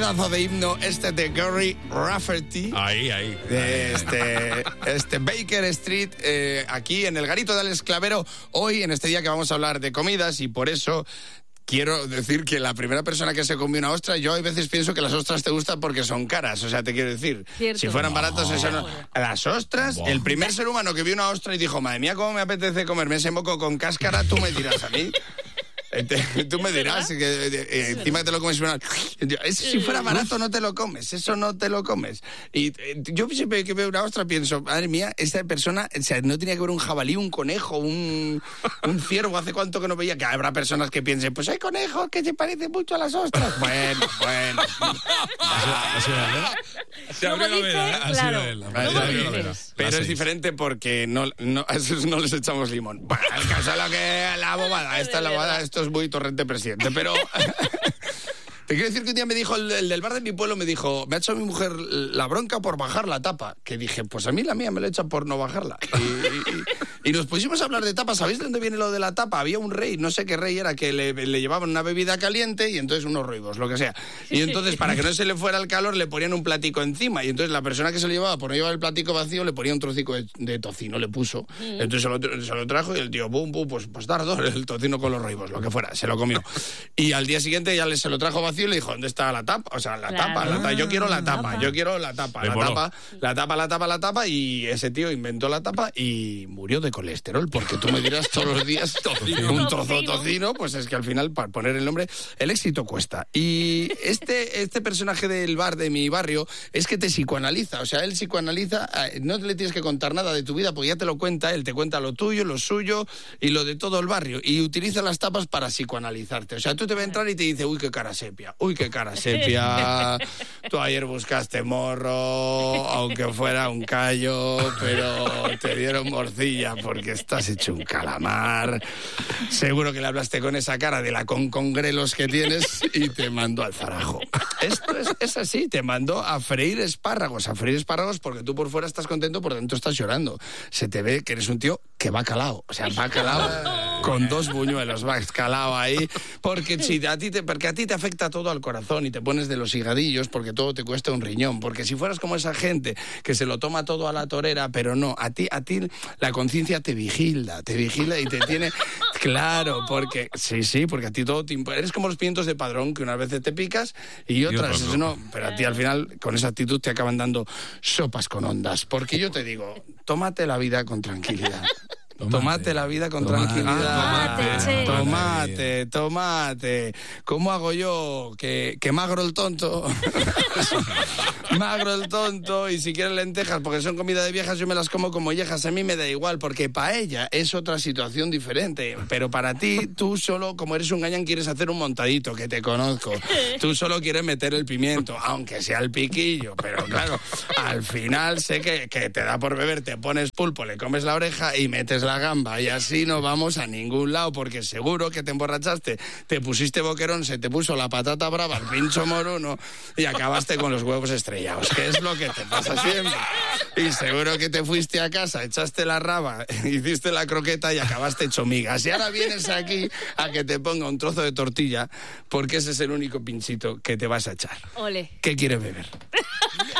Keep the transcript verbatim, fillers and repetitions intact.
pedazo de himno este de Gary Rafferty. Ahí, ahí. De este, este Baker Street, eh, aquí en el Garito del Esclavero, hoy en este día que vamos a hablar de comidas, y por eso quiero decir que la primera persona que se comió una ostra, yo a veces pienso que las ostras te gustan porque son caras, o sea, te quiero decir, Cierto. si fueran baratas, eso no. Las ostras, Wow. el primer ser humano que vio una ostra y dijo, madre mía, cómo me apetece comerme ese moco con cáscara, tú me dirás a mí. Te, tú me dirás que eh, eh, encima te lo comes una... Eso, si fuera barato no te lo comes, eso no te lo comes. Y eh, yo siempre que veo una ostra pienso, madre mía, esta persona, o sea, no tenía que ver un jabalí, un conejo, un, un ciervo, hace cuánto que no veía, que habrá personas que piensen, pues hay conejos que se parecen mucho a las ostras. Bueno, bueno. Se abrió la veda, ¿eh? Ha sido él. Vale, Se vale, abrió la vale. veda. Pero Las es seis. diferente porque no, no, a esos no les echamos limón. Bueno, el caso es lo que la bobada, esta es la bobada, esto es muy torrente presidente, pero... Te quiero decir que un día me dijo, el, el del bar de mi pueblo me dijo, me ha hecho mi mujer la bronca por bajar la tapa. Que dije, pues a mí la mía me la echan por no bajarla. Y, y, y nos pusimos a hablar de tapas. ¿Sabéis de dónde viene lo de la tapa? Había un rey, no sé qué rey era, que le, le llevaban una bebida caliente y entonces unos ruibos, lo que sea. Y entonces, para que no se le fuera el calor, le ponían un platico encima. Y entonces la persona que se lo llevaba, por no llevar el platico vacío, le ponía un trocico de, de tocino, le puso. Entonces se lo, se lo trajo y el tío, pum, pum, pues, pues tardó el tocino con los ruibos, lo que fuera, se lo comió. Y al día siguiente ya le, se lo trajo vacío y le dijo, ¿dónde está la tapa? O sea, la Claro. tapa, la tapa, yo quiero la tapa, yo quiero la tapa, Le la voló. tapa, la tapa, la tapa, la tapa, y ese tío inventó la tapa y murió de colesterol, porque tú me dirás todos los días un trozo de tocino, pues es que al final, para poner el nombre, el éxito cuesta. Y este, este personaje del bar de mi barrio es que te psicoanaliza, o sea, él psicoanaliza, eh, no le tienes que contar nada de tu vida, porque ya te lo cuenta, él te cuenta lo tuyo, lo suyo y lo de todo el barrio, y utiliza las tapas para psicoanalizarte. O sea, tú te va a entrar y te dice, uy, qué cara sepia, uy, qué cara sepia. Sepia, tú ayer buscaste morro, aunque fuera un callo, pero te dieron morcilla porque estás hecho un calamar. Seguro que le hablaste con esa cara de la con congrelos que tienes y te mandó al zarajo. Esto es, es así, te mandó a freír espárragos, a freír espárragos porque tú por fuera estás contento, por dentro estás llorando. Se te ve que eres un tío que va calado, o sea, va calado con dos buñuelos, va calado ahí, porque si a ti te, porque a ti te afecta todo al corazón y te pones de los higadillos porque todo te cuesta un riñón, porque si fueras como esa gente que se lo toma todo a la torera, pero no, a ti, a ti la conciencia te vigila, te vigila y te tiene, claro, porque, sí, sí, porque a ti todo te imp- eres como los pimientos de Padrón, que unas veces te picas y otras otras no, pero a ti al final con esa actitud te acaban dando sopas con ondas, porque yo te digo, tómate la vida con tranquilidad. Tomate, tomate la vida con tomate, tranquilidad. tomate, che. Tomate, tomate. ¿Cómo hago yo? Que, que magro el tonto. Magro el tonto. Y si quieres lentejas, porque son comida de viejas, yo me las como como viejas. A mí me da igual, porque para ella es otra situación diferente. Pero para ti, tú solo, como eres un gañán, quieres hacer un montadito, que te conozco. Tú solo quieres meter el pimiento, aunque sea el piquillo. Pero claro, al final sé que, que te da por beber, te pones pulpo, le comes la oreja y metes la gamba, y así no vamos a ningún lado, porque seguro que te emborrachaste, te pusiste boquerón, se te puso la patata brava, el pincho moruno y acabaste con los huevos estrellados, que es lo que te pasa siempre. Y seguro que te fuiste a casa, echaste la raba, hiciste la croqueta y acabaste hecho migas. Y ahora vienes aquí a que te ponga un trozo de tortilla, porque ese es el único pinchito que te vas a echar. Ole. ¿Qué quieres beber?